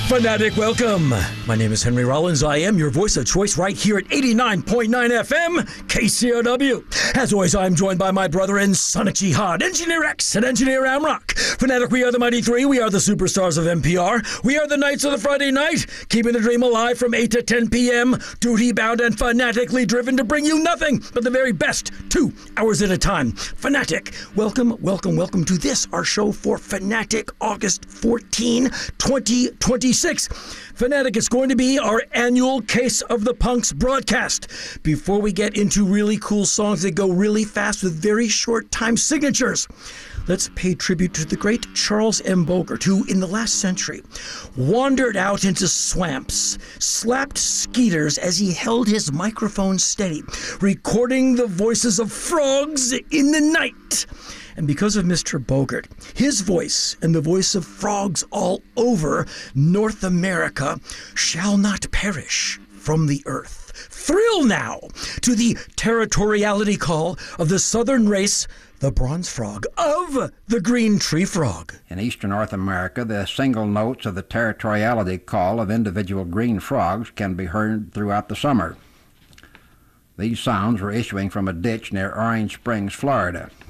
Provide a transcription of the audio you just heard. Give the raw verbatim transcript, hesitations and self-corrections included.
Fanatic, welcome. My name is Henry Rollins. I am your voice of choice right here at eighty-nine point nine F M, K C O W. As always, I'm joined by my brother in Sonic Jihad, Engineer X and Engineer Amrock. Fanatic, we are the Mighty Three. We are the superstars of N P R. We are the Knights of the Friday Night, keeping the dream alive from eight to ten p.m., duty-bound and fanatically driven to bring you nothing but the very best two hours at a time. Fanatic, welcome, welcome, welcome to this, our show for Fanatic August fourteenth, twenty twenty-six. Fanatic is going to be our annual Case of the Punks broadcast. Before we get into really cool songs that go really fast with very short time signatures, let's pay tribute to the great Charles M. Bogart, who in the last century wandered out into swamps, slapped skeeters as he held his microphone steady, recording the voices of frogs in the night. And because of Mister Bogart, his voice and the voice of frogs all over North America shall not perish from the earth. Thrill now to the territoriality call of the southern race, the bronze frog of the green tree frog. In eastern North America, the single notes of the territoriality call of individual green frogs can be heard throughout the summer. These sounds were issuing from a ditch near Orange Springs, Florida.